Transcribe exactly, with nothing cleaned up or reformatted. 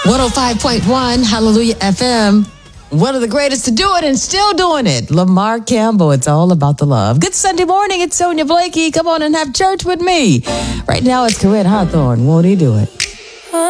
one oh five point one, Hallelujah F M. One of the greatest to do it and still doing it. Lamar Campbell, it's all about the love. Good Sunday morning, it's Sonia Blakey. Come on and have church with me. Right now it's Corinne Hawthorne. Won't he do it?